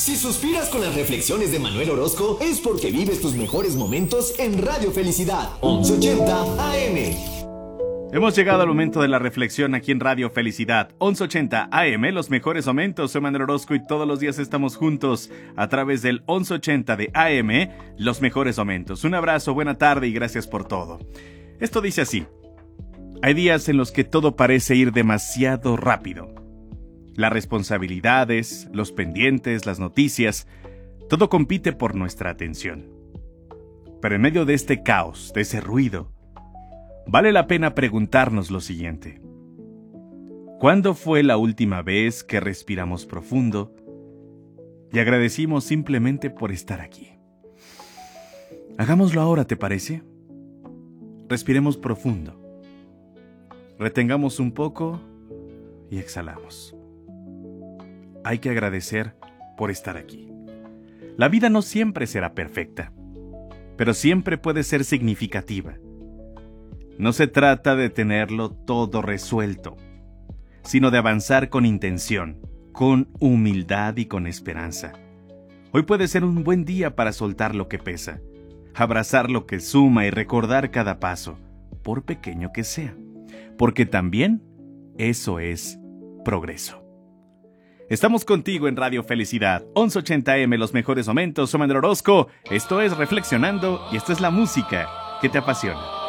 Si suspiras con las reflexiones de Manuel Orozco, es porque vives tus mejores momentos en Radio Felicidad, 1180 AM. Hemos llegado al momento de la reflexión aquí en Radio Felicidad, 1180 AM, los mejores momentos. Soy Manuel Orozco y todos los días estamos juntos a través del 1180 de AM, los mejores momentos. Un abrazo, buena tarde y gracias por todo. Esto dice así: hay días en los que todo parece ir demasiado rápido. Las responsabilidades, los pendientes, las noticias, todo compite por nuestra atención. Pero en medio de este caos, de ese ruido, vale la pena preguntarnos lo siguiente: ¿cuándo fue la última vez que respiramos profundo y agradecimos simplemente por estar aquí? Hagámoslo ahora, ¿te parece? Respiremos profundo. Retengamos un poco y exhalamos. Hay que agradecer por estar aquí. La vida no siempre será perfecta, pero siempre puede ser significativa. No se trata de tenerlo todo resuelto, sino de avanzar con intención, con humildad y con esperanza. Hoy puede ser un buen día para soltar lo que pesa, abrazar lo que suma y recordar cada paso, por pequeño que sea, porque también eso es progreso. Estamos contigo en Radio Felicidad, 1180M, los mejores momentos. Soy Manuel Orozco, esto es Reflexionando y esto es la música que te apasiona.